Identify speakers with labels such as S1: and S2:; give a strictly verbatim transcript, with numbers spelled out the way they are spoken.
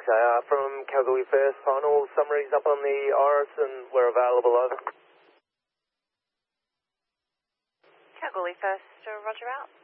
S1: Uh, from Kalgoorlie First, final summaries up on the Iris and we're available, over.
S2: Kalgoorlie First, uh, roger out.